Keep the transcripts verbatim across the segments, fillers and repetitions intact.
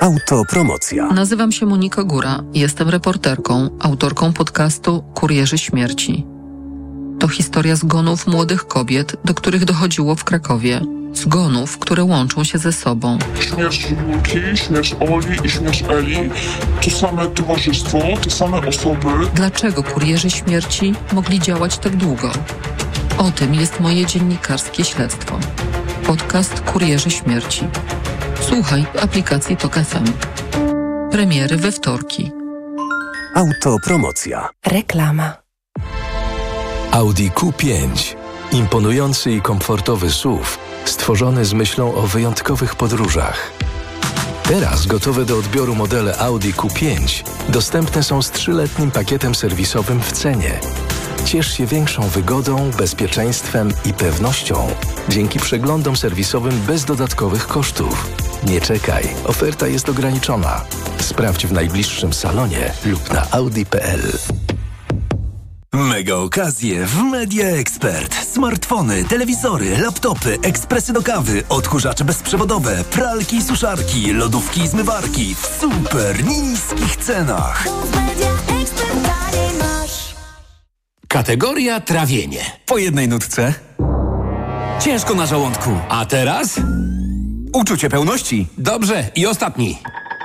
Autopromocja. Nazywam się Monika Góra. Jestem reporterką, autorką podcastu Kurierzy Śmierci. To historia zgonów młodych kobiet, do których dochodziło w Krakowie. Zgonów, które łączą się ze sobą. Śmierć Julki, śmierć Oli i śmierć Eli to same towarzystwo, te same osoby. Dlaczego kurierzy śmierci mogli działać tak długo? O tym jest moje dziennikarskie śledztwo. Podcast Kurierzy Śmierci. Słuchaj w aplikacji Tok F M. Premiery we wtorki. Autopromocja. Reklama. Audi Q pięć. Imponujący i komfortowy S U V, stworzony z myślą o wyjątkowych podróżach. Teraz gotowe do odbioru modele Audi Q pięć dostępne są z trzyletnim pakietem serwisowym w cenie. Ciesz się większą wygodą, bezpieczeństwem i pewnością dzięki przeglądom serwisowym bez dodatkowych kosztów. Nie czekaj, oferta jest ograniczona. Sprawdź w najbliższym salonie lub na audi kropka p l. Mega okazje w Media Expert. Smartfony, telewizory, laptopy, ekspresy do kawy, odkurzacze bezprzewodowe, pralki i suszarki, lodówki i zmywarki w super niskich cenach. Kategoria trawienie. Po jednej nutce. Ciężko na żołądku. A teraz? Uczucie pełności. Dobrze, i ostatni.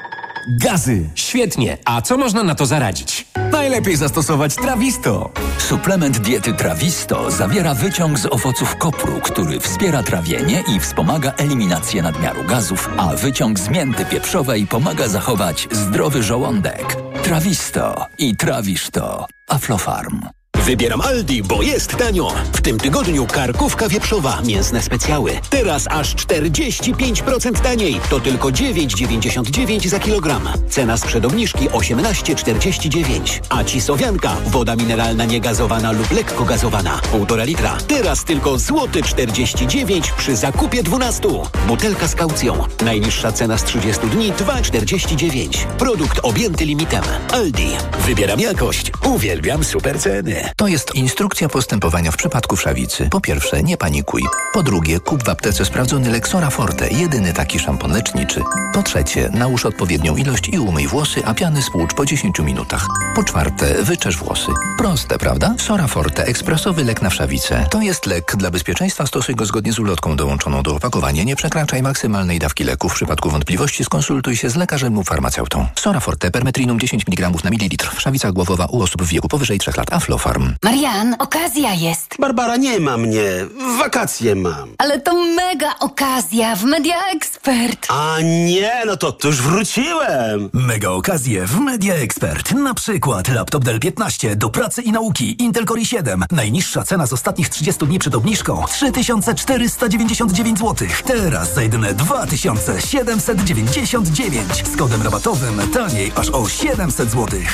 Gazy. Świetnie, a co można na to zaradzić? Najlepiej zastosować Trawisto. Suplement diety Trawisto zawiera wyciąg z owoców kopru, który wspiera trawienie i wspomaga eliminację nadmiaru gazów, a wyciąg z mięty pieprzowej pomaga zachować zdrowy żołądek. Trawisto i trawisz to. Aflofarm. Wybieram Aldi, bo jest tanio. W tym tygodniu karkówka wieprzowa, mięsne specjały. Teraz aż czterdzieści pięć procent taniej. To tylko dziewięć dziewięćdziesiąt dziewięć za kilogram. Cena sprzed obniżki osiemnaście czterdzieści dziewięć. A cisowianka, woda mineralna niegazowana lub lekko gazowana, półtora litra. Teraz tylko złoty czterdzieści dziewięć przy zakupie dwunastu. Butelka z kaucją. Najniższa cena z trzydziestu dni dwa czterdzieści dziewięć. Produkt objęty limitem. Aldi. Wybieram jakość. Uwielbiam super ceny. To jest instrukcja postępowania w przypadku wszawicy. Po pierwsze, nie panikuj. Po drugie, kup w aptece sprawdzony Lexora Forte, jedyny taki szampon leczniczy. Po trzecie, nałóż odpowiednią ilość i umyj włosy, a piany spłucz po dziesięciu minutach. Po czwarte, wyczesz włosy. Proste, prawda? Sora Forte, ekspresowy lek na wszawicę. To jest lek. Dla bezpieczeństwa stosuj go zgodnie z ulotką dołączoną do opakowania. Nie przekraczaj maksymalnej dawki leku. W przypadku wątpliwości skonsultuj się z lekarzem lub farmaceutą. Sora Forte, permetrinum dziesięć miligramów na mililitr. Wszawica głowowa u osób w wieku powyżej trzech lat. Aflofarm. Marian, okazja jest. Barbara, nie ma mnie. Wakacje mam. Ale to mega okazja w Media Expert. A nie, no to, to już wróciłem. Mega okazje w Media Expert. Na przykład laptop Dell piętnaście do pracy i nauki. Intel Core i siedem. Najniższa cena z ostatnich trzydziestu dni przed obniżką. trzy tysiące czterysta dziewięćdziesiąt dziewięć złotych. Teraz za jedyne dwa tysiące siedemset dziewięćdziesiąt dziewięć. Z kodem rabatowym taniej aż o siedemset złotych.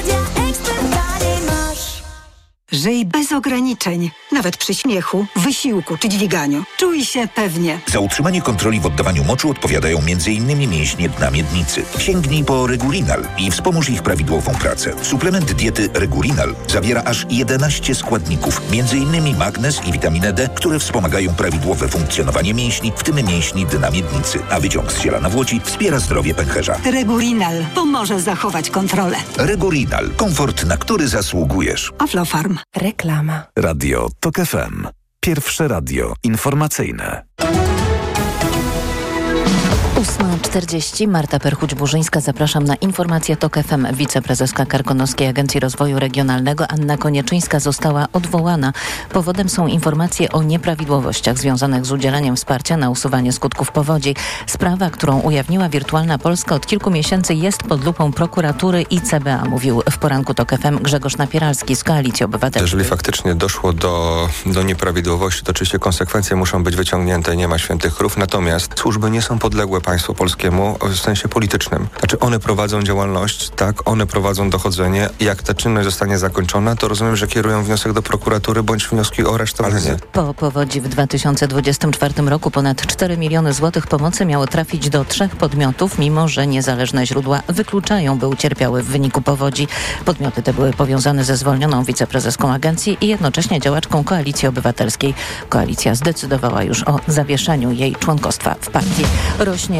Żyj bez ograniczeń, nawet przy śmiechu, wysiłku czy dźwiganiu. Czuj się pewnie. Za utrzymanie kontroli w oddawaniu moczu odpowiadają między innymi mięśnie dna miednicy. Sięgnij po Regurinal i wspomóż ich prawidłową pracę. Suplement diety Regurinal zawiera aż jedenaście składników, między innymi magnez i witaminę D, które wspomagają prawidłowe funkcjonowanie mięśni, w tym mięśni dna miednicy, a wyciąg z ziela nawłoci wspiera zdrowie pęcherza. Regurinal pomoże zachować kontrolę. Regurinal. Komfort, na który zasługujesz. Aflofarm. Reklama. Radio Tok F M. Pierwsze radio informacyjne. ósma czterdzieści. Marta Perchuć-Burzyńska. Zapraszam na informację Tok F M. Wiceprezeska Karkonoskiej Agencji Rozwoju Regionalnego Anna Konieczyńska została odwołana. Powodem są informacje o nieprawidłowościach związanych z udzielaniem wsparcia na usuwanie skutków powodzi. Sprawa, którą ujawniła Wirtualna Polska, od kilku miesięcy jest pod lupą prokuratury i C B A, mówił w poranku Tok F M Grzegorz Napieralski z Koalicji Obywatelskiej. Jeżeli faktycznie doszło do, do nieprawidłowości, to oczywiście konsekwencje muszą być wyciągnięte, nie ma świętych krów, natomiast służby nie są podległe państwu polskiemu w sensie politycznym. Znaczy one prowadzą działalność, tak, one prowadzą dochodzenie. Jak ta czynność zostanie zakończona, to rozumiem, że kierują wniosek do prokuratury bądź wnioski o aresztowanie. Po powodzi w dwa tysiące dwudziestym czwartym roku ponad cztery miliony złotych pomocy miało trafić do trzech podmiotów, mimo że niezależne źródła wykluczają, by ucierpiały w wyniku powodzi. Podmioty te były powiązane ze zwolnioną wiceprezeską agencji i jednocześnie działaczką Koalicji Obywatelskiej. Koalicja zdecydowała już o zawieszeniu jej członkostwa w partii. Rośnie antyukraińska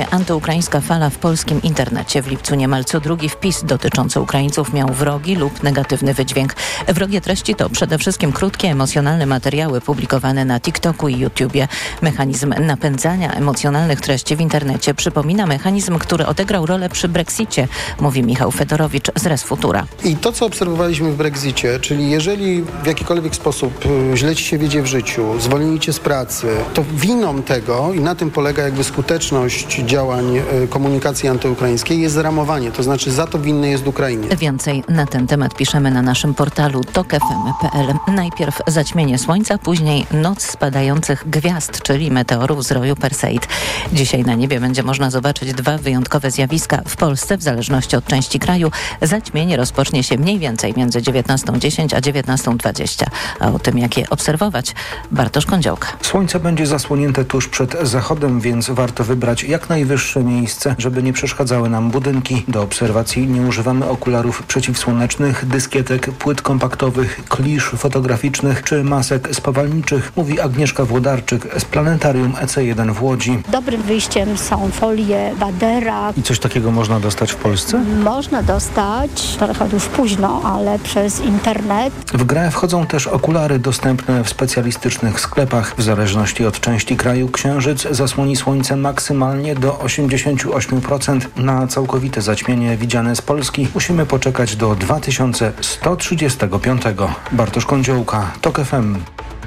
antyukraińska fala w polskim internecie. W lipcu niemal co drugi wpis dotyczący Ukraińców miał wrogi lub negatywny wydźwięk. Wrogie treści to przede wszystkim krótkie, emocjonalne materiały publikowane na TikToku i YouTubie. Mechanizm napędzania emocjonalnych treści w internecie przypomina mechanizm, który odegrał rolę przy Brexicie, mówi Michał Fedorowicz z Res Futura. I to, co obserwowaliśmy w Brexicie, czyli jeżeli w jakikolwiek sposób źle ci się wiedzie w życiu, zwolnili cię z pracy, to winą tego, i na tym polega jakby skuteczność działań komunikacji antyukraińskiej, jest zramowanie, to znaczy za to winny jest Ukrainie. Więcej na ten temat piszemy na naszym portalu tok f m kropka p l. Najpierw zaćmienie słońca, później noc spadających gwiazd, czyli meteorów z roju Perseid. Dzisiaj na niebie będzie można zobaczyć dwa wyjątkowe zjawiska. W Polsce, w zależności od części kraju, zaćmienie rozpocznie się mniej więcej między dziewiętnastą dziesięć a dziewiętnastą dwadzieścia. A o tym, jak je obserwować, Bartosz Kądziołka. Słońce będzie zasłonięte tuż przed zachodem, więc warto wybrać jak najwyższe miejsce, żeby nie przeszkadzały nam budynki. Do obserwacji nie używamy okularów przeciwsłonecznych, dyskietek, płyt kompaktowych, klisz fotograficznych czy masek spawalniczych, mówi Agnieszka Włodarczyk z Planetarium E C jeden w Łodzi. Dobrym wyjściem są folie Badera. I coś takiego można dostać w Polsce? Można dostać, trochę już późno, ale przez internet. W grę wchodzą też okulary dostępne w specjalistycznych sklepach. W zależności od części kraju księżyc zasłoni słońce maksymalnie do osiemdziesiąt osiem procent. Na całkowite zaćmienie widziane z Polski musimy poczekać do dwa tysiące sto trzydziestego piątego. Bartosz Kądziołka, TOK F M.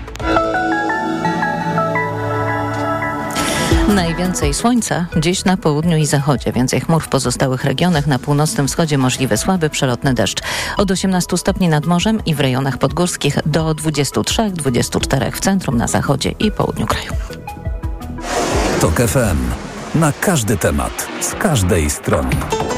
Najwięcej słońca dziś na południu i zachodzie. Więcej chmur w pozostałych regionach. Na północnym wschodzie możliwy słaby, przelotny deszcz. Od osiemnastu stopni nad morzem i w rejonach podgórskich do dwudziestu trzech do dwudziestu czterech w centrum, na zachodzie i południu kraju. TOK F M. Na każdy temat, z każdej strony.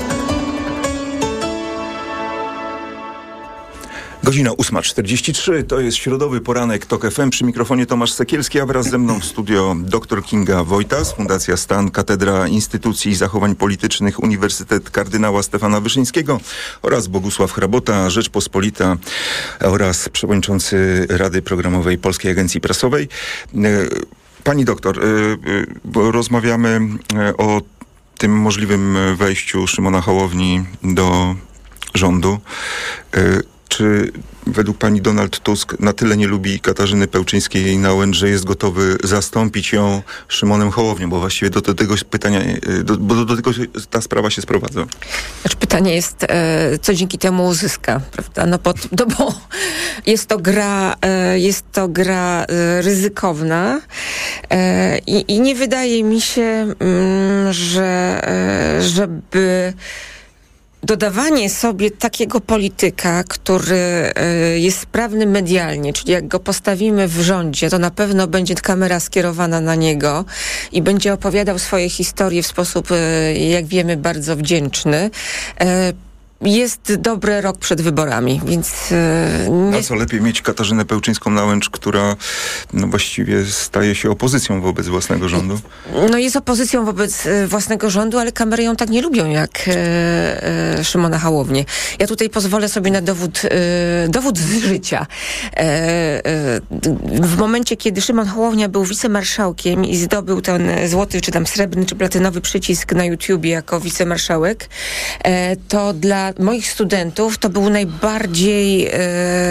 Godzina ósma czterdzieści trzy, to jest środowy poranek TOK F M. Przy mikrofonie Tomasz Sekielski, a wraz ze mną w studio dr Kinga Wojtas, Fundacja Stan, Katedra Instytucji i Zachowań Politycznych, Uniwersytet Kardynała Stefana Wyszyńskiego oraz Bogusław Hrabota, Rzeczpospolita oraz przewodniczący Rady Programowej Polskiej Agencji Prasowej. Pani doktor, rozmawiamy o tym możliwym wejściu Szymona Hołowni do rządu. Czy według pani Donald Tusk na tyle nie lubi Katarzyny Pełczyńskiej-Nałęcz, że jest gotowy zastąpić ją Szymonem Hołownią? Bo właściwie do, do tego pytania, do, bo do, do tego ta sprawa się sprowadza. Znaczy pytanie jest, e, co dzięki temu uzyska, prawda? No, bo, no bo jest to gra, e, jest to gra e, ryzykowna e, i, i nie wydaje mi się, mm, że e, żeby dodawanie sobie takiego polityka, który y, jest sprawny medialnie, czyli jak go postawimy w rządzie, to na pewno będzie kamera skierowana na niego i będzie opowiadał swoje historie w sposób, y, jak wiemy, bardzo wdzięczny. Y, Jest dobry rok przed wyborami, więc... E, nie... A co lepiej mieć Katarzynę Pełczyńską-Nałęcz, która no właściwie staje się opozycją wobec własnego rządu? No jest opozycją wobec e, własnego rządu, ale kamery ją tak nie lubią jak e, e, Szymona Hołownię. Ja tutaj pozwolę sobie na dowód, e, dowód z życia. E, e, w momencie, kiedy Szymon Hołownia był wicemarszałkiem i zdobył ten złoty, czy tam srebrny, czy platynowy przycisk na YouTubie jako wicemarszałek, e, to dla moich studentów to był najbardziej e,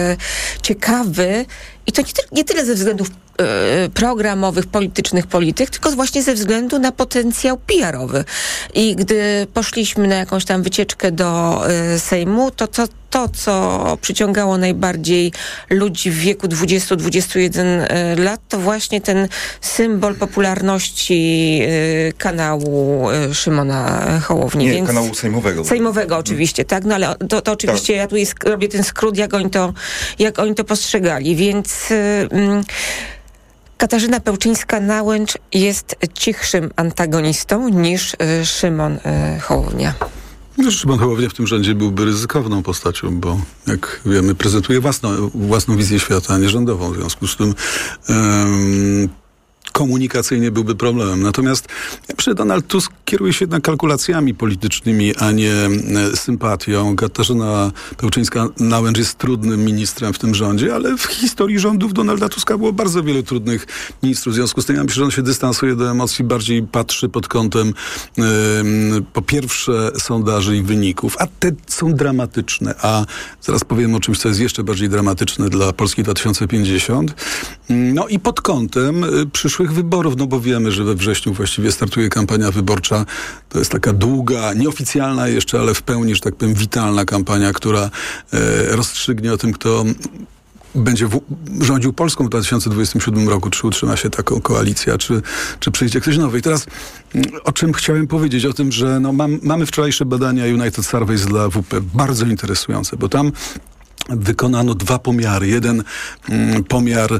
ciekawy i to nie, ty, nie tyle ze względów e, programowych, politycznych polityk, tylko właśnie ze względu na potencjał P R owy. I gdy poszliśmy na jakąś tam wycieczkę do e, Sejmu, to, to to, co przyciągało najbardziej ludzi w wieku dwudziestu do dwudziestu jeden lat, to właśnie ten symbol popularności y, kanału y, Szymona Hołowni. Nie, Więc kanału sejmowego. Sejmowego oczywiście, tak? No ale to, to oczywiście tak. Ja tu jest, robię ten skrót, jak oni to, jak oni to postrzegali. Więc... Y, y, Katarzyna Pełczyńska-Nałęcz jest cichszym antagonistą niż y, Szymon y, Hołownia. No, Szymon Hołownia w tym rządzie byłby ryzykowną postacią, bo jak wiemy, prezentuje własną, własną wizję świata, a nie rządową. W związku z tym um, komunikacyjnie byłby problemem. Natomiast ja myślę, że Donald Tusk kieruje się jednak kalkulacjami politycznymi, a nie e, sympatią. Katarzyna Pełczyńska-Nałęcz jest trudnym ministrem w tym rządzie, ale w historii rządów Donalda Tuska było bardzo wiele trudnych ministrów. W związku z tym ja myślę, że on się dystansuje do emocji, bardziej patrzy pod kątem e, po pierwsze sondaży i wyników, a te są dramatyczne. A zaraz powiem o czymś, co jest jeszcze bardziej dramatyczne dla Polski dwa tysiące pięćdziesiąt. No i pod kątem y, przyszłych wyborów, no bo wiemy, że we wrześniu właściwie startuje kampania wyborcza. To jest taka długa, nieoficjalna jeszcze, ale w pełni, że tak powiem, witalna kampania, która y, rozstrzygnie o tym, kto będzie w, rządził Polską w dwa tysiące dwudziestym siódmym roku, czy utrzyma się taką koalicja, czy, czy przyjdzie ktoś nowy. I teraz o czym chciałem powiedzieć? O tym, że no, mam, mamy wczorajsze badania United Surveys dla W P, bardzo interesujące, bo tam wykonano dwa pomiary. Jeden mm, pomiar y,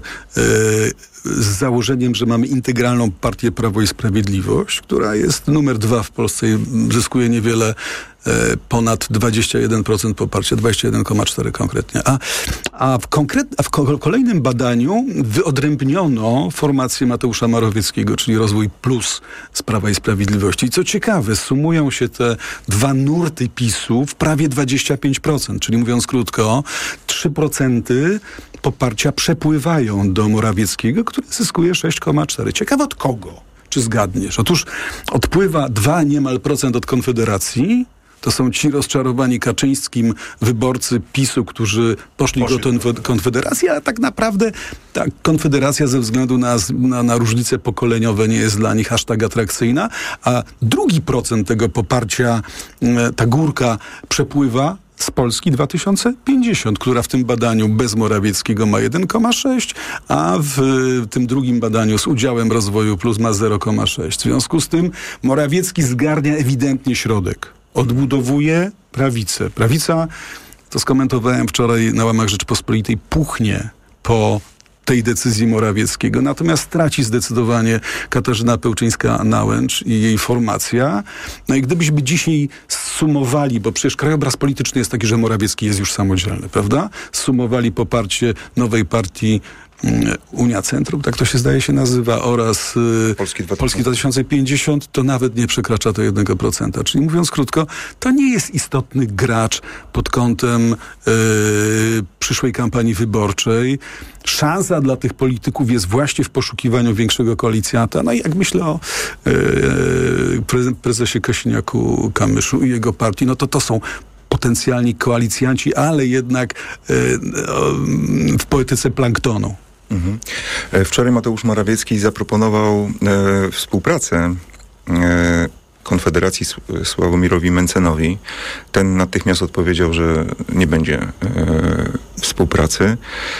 z założeniem, że mamy integralną partię Prawo i Sprawiedliwość, która jest numer dwa w Polsce i zyskuje niewiele ponad dwadzieścia jeden procent poparcia, dwadzieścia jeden przecinek cztery konkretnie. A, a, w konkret, a w kolejnym badaniu wyodrębniono formację Mateusza Morawieckiego, czyli Rozwój Plus z Prawa i Sprawiedliwości. I co ciekawe, sumują się te dwa nurty PiSu w prawie dwadzieścia pięć procent, czyli mówiąc krótko, trzy procent poparcia przepływają do Morawieckiego, który zyskuje sześć przecinek cztery. Ciekawe od kogo? Czy zgadniesz? Otóż odpływa dwa niemal procent od Konfederacji. To są ci rozczarowani Kaczyńskim wyborcy PiSu, którzy poszli do Konfederacji, a tak naprawdę ta Konfederacja ze względu na, na, na różnice pokoleniowe nie jest dla nich aż tak atrakcyjna, a drugi procent tego poparcia, ta górka przepływa z Polski dwa tysiące pięćdziesiąt, która w tym badaniu bez Morawieckiego ma jeden przecinek sześć, a w tym drugim badaniu z udziałem Rozwoju Plus ma zero przecinek sześć. W związku z tym Morawiecki zgarnia ewidentnie środek. Odbudowuje prawicę. Prawica, to skomentowałem wczoraj na łamach Rzeczpospolitej, puchnie po tej decyzji Morawieckiego. Natomiast traci zdecydowanie Katarzyna Pełczyńska-Nałęcz i jej formacja. No i gdybyśmy dzisiaj sumowali, bo przecież krajobraz polityczny jest taki, że Morawiecki jest już samodzielny, prawda? Sumowali poparcie nowej partii Unia Centrum, tak to się zdaje się nazywa, oraz y, Polski, Polski dwa tysiące pięćdziesiąt, to nawet nie przekracza to jednego procenta. Czyli mówiąc krótko, to nie jest istotny gracz pod kątem y, przyszłej kampanii wyborczej. Szansa dla tych polityków jest właśnie w poszukiwaniu większego koalicjanta. No i jak myślę o y, prezesie Kosiniaku-Kamyszu i jego partii, no to to są potencjalni koalicjanci, ale jednak y, y, w poetyce planktonu. Mhm. Wczoraj Mateusz Morawiecki zaproponował e, współpracę e, Konfederacji Sławomirowi Mentzenowi. Ten natychmiast odpowiedział, że nie będzie e, współpracy.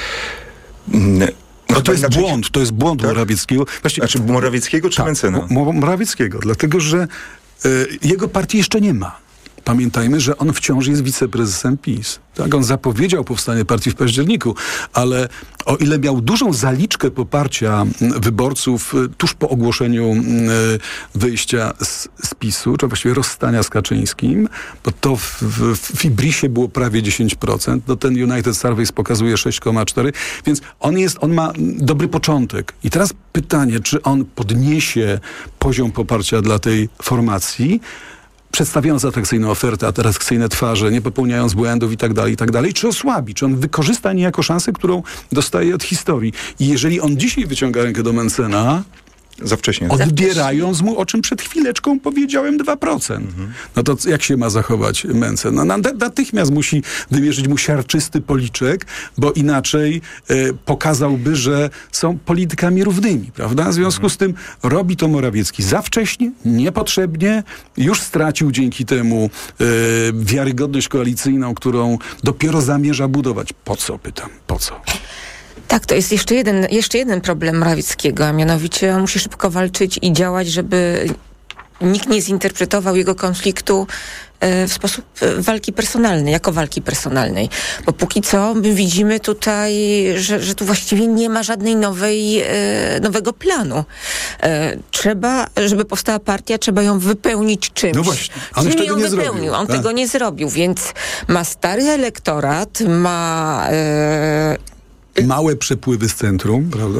No to jest błąd, to jest błąd tak? Morawieckiego. Właściwie, znaczy Morawieckiego czy tak, Mentzena? Morawieckiego, dlatego że y, jego partii jeszcze nie ma. Pamiętajmy, że on wciąż jest wiceprezesem PiS. Tak, on zapowiedział powstanie partii w październiku, ale o ile miał dużą zaliczkę poparcia wyborców tuż po ogłoszeniu wyjścia z, z PiSu, czy właściwie rozstania z Kaczyńskim, bo to w, w, w Ibrisie było prawie dziesięć procent, no ten United Surveys pokazuje sześć przecinek cztery, więc on jest, on ma dobry początek. I teraz pytanie, czy on podniesie poziom poparcia dla tej formacji, przedstawiając atrakcyjną ofertę, atrakcyjne twarze, nie popełniając błędów i tak dalej, i tak dalej, czy osłabi, czy on wykorzysta niejako szansę, którą dostaje od historii. I jeżeli on dzisiaj wyciąga rękę do Mentzena, za wcześnie. odbierając mu, o czym przed chwileczką powiedziałem, dwa procent. Mhm. No to jak się ma zachować Mentzen? No, natychmiast musi wymierzyć mu siarczysty policzek, bo inaczej e, pokazałby, że są politykami równymi, prawda? W związku mhm. z tym robi to Morawiecki za wcześnie, niepotrzebnie, już stracił dzięki temu e, wiarygodność koalicyjną, którą dopiero zamierza budować. Po co, pytam, po co? Tak, to jest jeszcze jeden, jeszcze jeden problem Morawieckiego, a mianowicie on musi szybko walczyć i działać, żeby nikt nie zinterpretował jego konfliktu w sposób walki personalnej, jako walki personalnej. Bo póki co my widzimy tutaj, że, że tu właściwie nie ma żadnej nowej, nowego planu. Trzeba, żeby powstała partia, trzeba ją wypełnić czymś. No właśnie, on Czym tego ją nie wypełnił? zrobił. On tak. tego nie zrobił, więc ma stary elektorat, ma... Małe przepływy z centrum, prawda?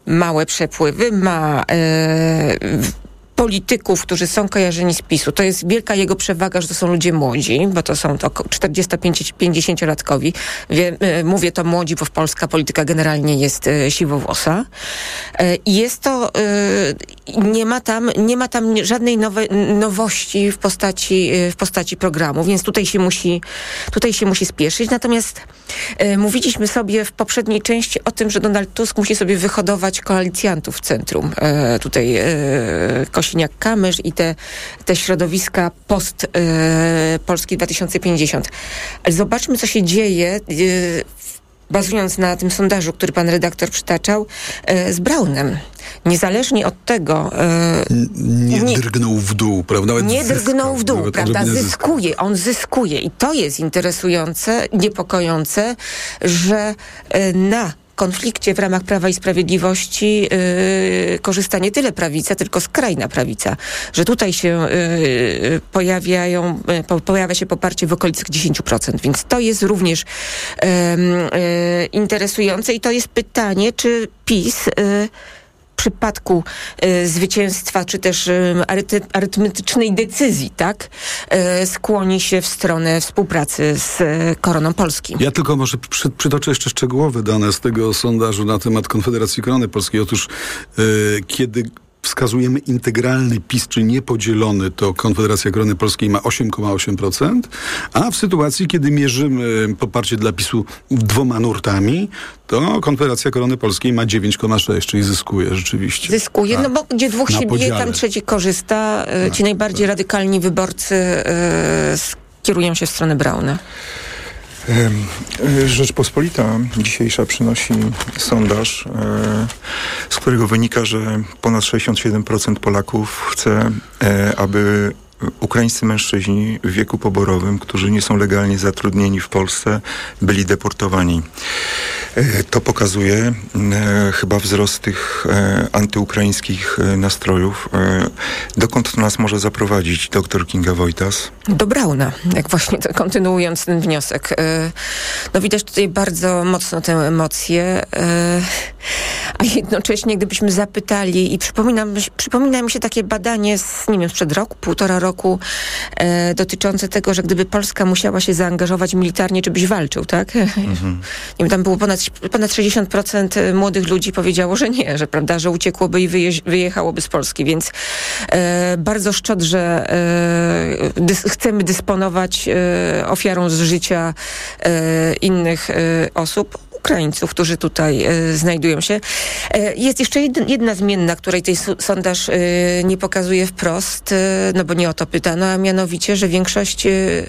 małe przepływy, ma e, polityków, którzy są kojarzeni z PiSu. To jest wielka jego przewaga, że to są ludzie młodzi, bo to są to czterdziesto-pięćdziesięciolatkowi. Wie, e, mówię to młodzi, bo polska polityka generalnie jest e, siwowłosa. E, I jest to, e, nie ma tam, nie ma tam żadnej nowe, nowości w postaci, e, w postaci programu, więc tutaj się musi, tutaj się musi spieszyć. Natomiast e, mówiliśmy sobie w poprzedniej części o tym, że Donald Tusk musi sobie wyhodować koalicjantów w centrum. E, tutaj e, Kosiniak-Kamysz i te, te środowiska post e, Polski dwa tysiące pięćdziesiąt. Ale zobaczmy, co się dzieje, e, bazując na tym sondażu, który pan redaktor przytaczał, e, z Braunem. Niezależnie od tego... E, nie, nie drgnął w dół, prawda? Nawet nie zyskał, drgnął w dół, prawda? Zyskuje. Zyskał. On zyskuje. I to jest interesujące, niepokojące, że e, na konflikcie w ramach Prawa i Sprawiedliwości yy, korzysta nie tyle prawica, tylko skrajna prawica. Że tutaj się yy, pojawiają, yy, po, pojawia się poparcie w okolicach dziesięć procent, więc to jest również yy, yy, interesujące i to jest pytanie, czy PiS yy, w przypadku y, zwycięstwa, czy też y, aryty, arytmetycznej decyzji, tak, y, skłoni się w stronę współpracy z y, Koroną Polski. Ja tylko może przy, przytoczę jeszcze szczegółowe dane z tego sondażu na temat Konfederacji Korony Polskiej. Otóż y, kiedy wskazujemy integralny PiS, czy niepodzielony, to Konfederacja Korony Polskiej ma osiem przecinek osiem procent, a w sytuacji, kiedy mierzymy poparcie dla PiSu dwoma nurtami, to Konfederacja Korony Polskiej ma dziewięć przecinek sześć, czyli zyskuje rzeczywiście. Zyskuje, a, no bo gdzie dwóch się bije, tam trzeci korzysta. Tak, Ci najbardziej tak. radykalni wyborcy yy, skierują się w stronę Brauna. Rzeczpospolita dzisiejsza przynosi sondaż, z którego wynika, że ponad sześćdziesiąt siedem procent Polaków chce, aby ukraińscy mężczyźni w wieku poborowym, którzy nie są legalnie zatrudnieni w Polsce, byli deportowani. To pokazuje e, chyba wzrost tych e, antyukraińskich e, nastrojów. E, dokąd to nas może zaprowadzić doktor Kinga Wojtas? Do Brauna, jak właśnie to, kontynuując ten wniosek. E, no widać tutaj bardzo mocno tę emocję, e, a jednocześnie gdybyśmy zapytali i przypomina, przypomina mi się takie badanie z, nie wiem, sprzed roku, półtora roku e, dotyczące tego, że gdyby Polska musiała się zaangażować militarnie, czy byś walczył, tak? Mhm. Nie wiem, tam było ponad Ponad sześćdziesiąt procent młodych ludzi powiedziało, że nie, że prawda, że uciekłoby i wyje, wyjechałoby z Polski, więc e, bardzo szczodrze e, dys, chcemy dysponować e, ofiarą z życia e, innych e, osób. Ukraińców, którzy tutaj e, znajdują się. E, jest jeszcze jed, jedna zmienna, której ten sondaż e, nie pokazuje wprost, e, no bo nie o to pytano, a mianowicie, że większość e,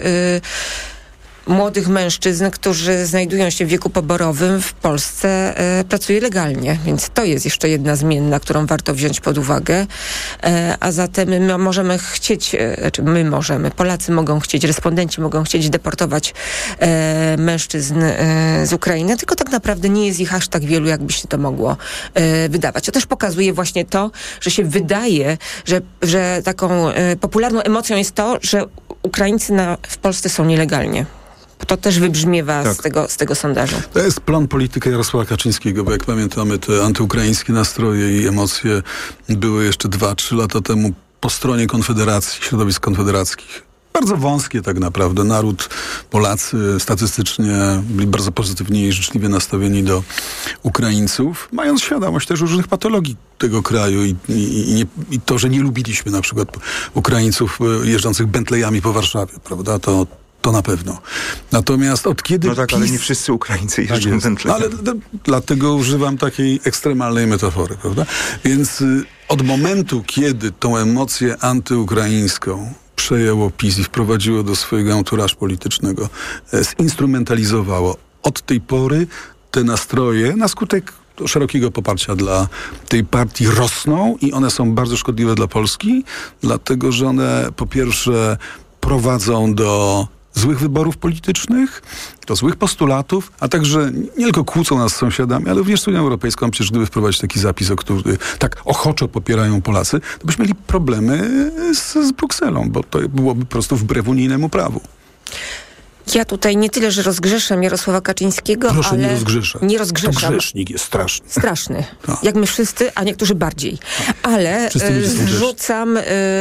młodych mężczyzn, którzy znajdują się w wieku poborowym w Polsce, e, pracuje legalnie. Więc to jest jeszcze jedna zmienna, którą warto wziąć pod uwagę. E, a zatem my możemy chcieć, e, znaczy my możemy, Polacy mogą chcieć, respondenci mogą chcieć deportować e, mężczyzn e, z Ukrainy, tylko tak naprawdę nie jest ich aż tak wielu, jakby się to mogło e, wydawać. To też pokazuje właśnie to, że się wydaje, że, że taką e, popularną emocją jest to, że Ukraińcy na, w Polsce są nielegalnie. To też wybrzmiewa tak. z, tego, z tego sondażu. To jest plan polityki Jarosława Kaczyńskiego, bo jak pamiętamy, te antyukraińskie nastroje i emocje były jeszcze dwa, trzy lata temu po stronie Konfederacji, środowisk konfederackich. Bardzo wąskie tak naprawdę. Naród, Polacy statystycznie byli bardzo pozytywnie i życzliwie nastawieni do Ukraińców, mając świadomość też różnych patologii tego kraju i, i, i, nie, i to, że nie lubiliśmy na przykład Ukraińców jeżdżących Bentleyami po Warszawie, prawda? To To na pewno. Natomiast od kiedy No tak, PiS... ale nie wszyscy Ukraińcy jeżdżą tak Bentleyem. Ale d- dlatego używam takiej ekstremalnej metafory, prawda? Więc y, od momentu, kiedy tą emocję antyukraińską przejęło PiS i wprowadziło do swojego anturaż politycznego, e, zinstrumentalizowało, od tej pory te nastroje na skutek szerokiego poparcia dla tej partii rosną i one są bardzo szkodliwe dla Polski, dlatego że one po pierwsze prowadzą do złych wyborów politycznych, do złych postulatów, a także nie tylko kłócą nas z sąsiadami, ale również z Unią Europejską. Przecież gdyby wprowadzić taki zapis, o który tak ochoczo popierają Polacy, to byśmy mieli problemy z, z Brukselą, bo to byłoby po prostu wbrew unijnemu prawu. Ja tutaj nie tyle, że rozgrzeszam Jarosława Kaczyńskiego, Proszę ale... nie rozgrzeszać. Nie rozgrzeszam. To grzesznik jest straszny. Straszny. Tak. Jak my wszyscy, a niektórzy bardziej. Ale Wszyscy ludzie są zrzucam, y,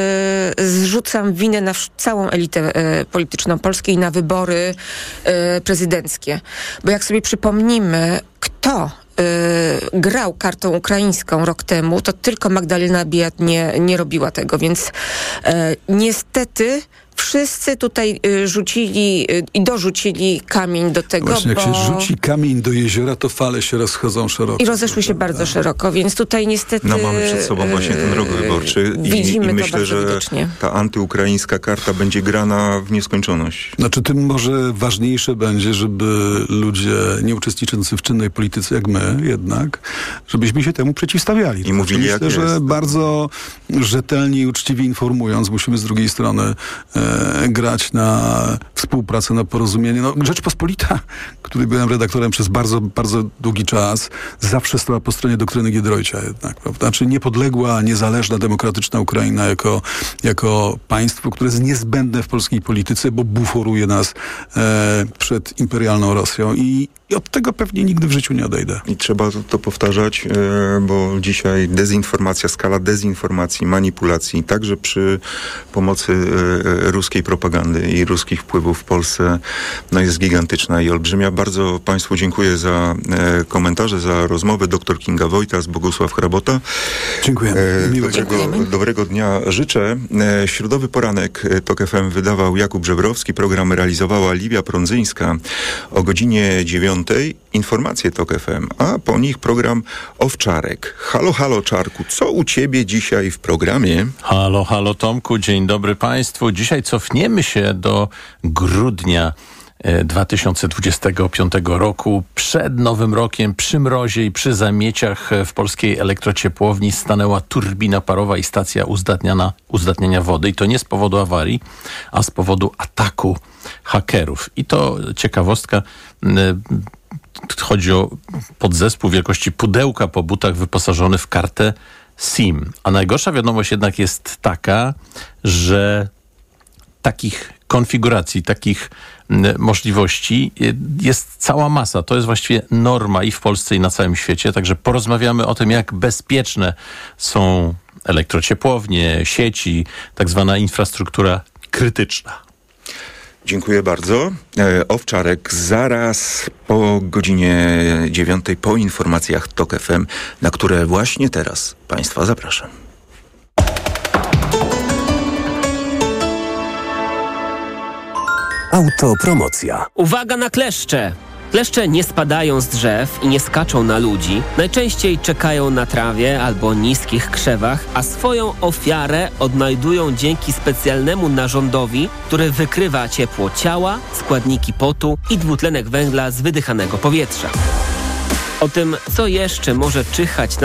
zrzucam winę na wsz- całą elitę y, polityczną Polski i na wybory y, prezydenckie. Bo jak sobie przypomnimy, kto y, grał kartą ukraińską rok temu, to tylko Magdalena Biejat nie, nie robiła tego. Więc y, niestety wszyscy tutaj y, rzucili y, i dorzucili kamień do tego, Właśnie, bo... jak się rzuci kamień do jeziora, to fale się rozchodzą szeroko. I rozeszły się bardzo szeroko, więc tutaj niestety... No mamy przed sobą właśnie ten rok wyborczy i, widzimy i to myślę, bardzo że widocznie. ta antyukraińska karta będzie grana w nieskończoność. Znaczy tym może ważniejsze będzie, żeby ludzie nie uczestniczący w czynnej polityce jak my jednak, żebyśmy się temu przeciwstawiali. I To mówili, myślę, jak że jest. bardzo rzetelnie i uczciwie informując, musimy z drugiej strony e, grać na współpracę, na porozumienie. No, Rzeczpospolita, której byłem redaktorem przez bardzo, bardzo długi czas, zawsze stała po stronie doktryny Giedroycia jednak, prawda? Znaczy niepodległa, niezależna, demokratyczna Ukraina jako, jako państwo, które jest niezbędne w polskiej polityce, bo buforuje nas e, przed imperialną Rosją i, i od tego pewnie nigdy w życiu nie odejdę. I trzeba to, to powtarzać, e, bo dzisiaj dezinformacja, skala dezinformacji, manipulacji, także przy pomocy e, ruskiej propagandy i ruskich wpływów w Polsce, no jest gigantyczna i olbrzymia. Bardzo Państwu dziękuję za e, komentarze, za rozmowę. Doktor Kinga Wojtas, Bogusław Hrabota. Dziękujemy. E, Miłego dobrego, dobrego dnia życzę. E, środowy poranek Tok F M wydawał Jakub Żebrowski, program realizowała Livia Prądzyńska. O godzinie dziewiątej informacje Tok F M, a po nich program Owczarek. Halo, halo Czarku, co u ciebie dzisiaj w programie? Halo, halo Tomku, dzień dobry Państwu. Dzisiaj cofniemy się do grudnia dwa tysiące dwudziestego piątego roku. Przed Nowym Rokiem przy mrozie i przy zamieciach w polskiej elektrociepłowni stanęła turbina parowa i stacja uzdatniania, uzdatniania wody. I to nie z powodu awarii, a z powodu ataku hakerów. I to ciekawostka. Chodzi o podzespół wielkości pudełka po butach wyposażony w kartę SIM. A najgorsza wiadomość jednak jest taka, że takich konfiguracji, takich możliwości jest cała masa. To jest właściwie norma i w Polsce, i na całym świecie. Także porozmawiamy o tym, jak bezpieczne są elektrociepłownie, sieci, tak zwana infrastruktura krytyczna. Dziękuję bardzo. E, Owczarek zaraz po godzinie dziewiątej, po informacjach Tok F M, na które właśnie teraz Państwa zapraszam. Autopromocja. Uwaga na kleszcze! Kleszcze nie spadają z drzew i nie skaczą na ludzi. Najczęściej czekają na trawie albo niskich krzewach, a swoją ofiarę odnajdują dzięki specjalnemu narządowi, który wykrywa ciepło ciała, składniki potu i dwutlenek węgla z wydychanego powietrza. O tym, co jeszcze może czyhać na